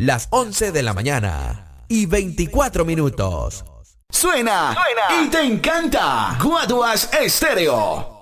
las 11 de la mañana y 24 minutos. Suena y te encanta. Guaduas Estéreo.